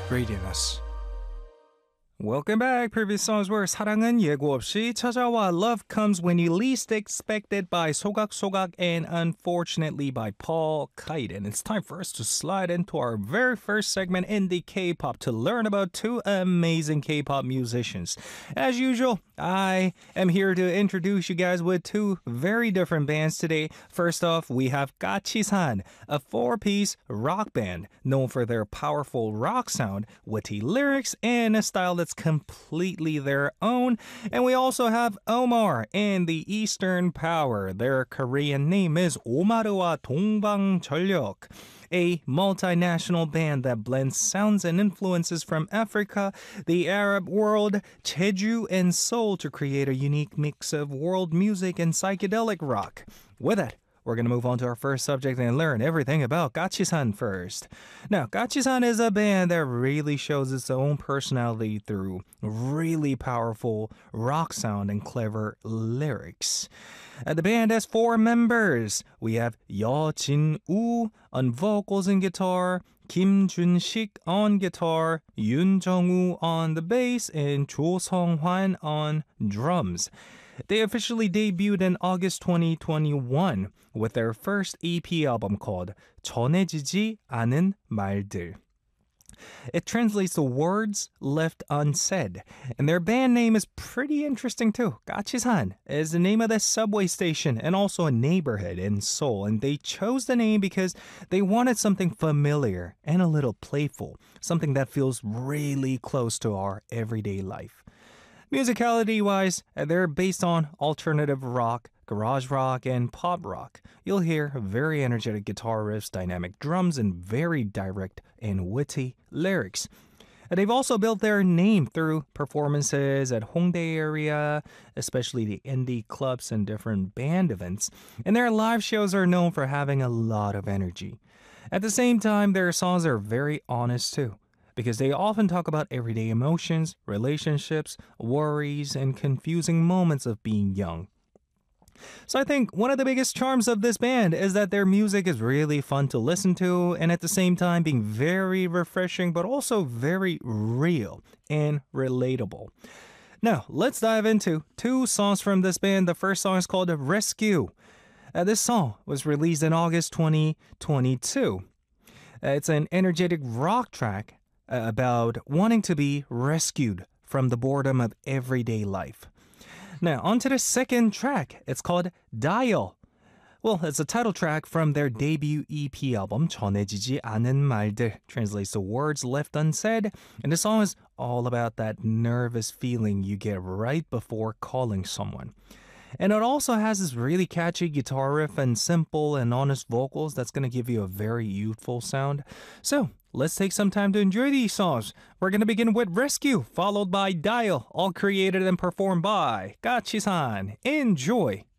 Radiance. Welcome back. Previous songs were 사랑은 예고 없이 찾아와, Love Comes When You Least Expect It by 소각소각, and Unfortunately by Paul Kite. And it's time for us to slide into our very first segment, Indie K-pop, to learn about two amazing K-pop musicians. As usual, I am here to introduce you guys with two very different bands today. First off, we have Gachisan, a four-piece rock band known for their powerful rock sound, witty lyrics, and a style that's completely their own. And we also have Omar and the Eastern Power. Their Korean name is 오마르와 동방전력, a multinational band that blends sounds and influences from Africa, the Arab world, Jeju, and Seoul to create a unique mix of world music and psychedelic rock. With that, we're going to move on to our first subject and learn everything about Gachisan first. Now, Gachisan is a band that really shows its own personality through really powerful rock sound and clever lyrics. The band has four members. We have Yeo Jin-woo on vocals and guitar, Kim Jun-sik on guitar, Yoon Jung-woo on the bass, and Cho Sung-hwan on drums. They officially debuted in August 2021 with their first EP album called 전해지지 않은 말들. It translates to words left unsaid. And their band name is pretty interesting too. Gachisan is the name of the subway station and also a neighborhood in Seoul. And they chose the name because they wanted something familiar and a little playful, something that feels really close to our everyday life. Musicality-wise, they're based on alternative rock, garage rock, and pop rock. You'll hear very energetic guitar riffs, dynamic drums, and very direct and witty lyrics. They've also built their name through performances at Hongdae area, especially the indie clubs and different band events. And their live shows are known for having a lot of energy. At the same time, their songs are very honest too, because they often talk about everyday emotions, relationships, worries, and confusing moments of being young. So I think one of the biggest charms of this band is that their music is really fun to listen to, and at the same time being very refreshing but also very real and relatable. Now, let's dive into two songs from this band. The first song is called Rescue. This song was released in August 2022. It's an energetic rock track about wanting to be rescued from the boredom of everyday life. Now, on to the second track. It's called Dial. Well, it's a title track from their debut EP album, 전해지지 않은 말들, translates to words left unsaid. And the song is all about that nervous feeling you get right before calling someone. And it also has this really catchy guitar riff and simple and honest vocals that's going to give you a very youthful sound. So, let's take some time to enjoy these songs. We're going to begin with Rescue, followed by Dial, all created and performed by Gachisan. Enjoy!